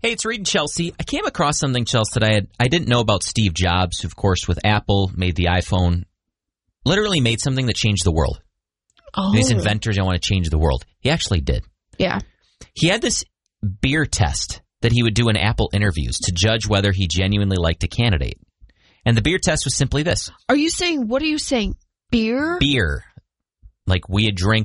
Hey, it's Reed and Chelsea. I came across something, Chelsea, that I didn't know about Steve Jobs, who, of course, with Apple, made the iPhone, literally made something that changed the world. Oh. These inventors don't want to change the world. He actually did. Yeah. He had this beer test that he would do in Apple interviews to judge whether he genuinely liked a candidate. And the beer test was simply this. What are you saying? Beer? Beer. Like we drink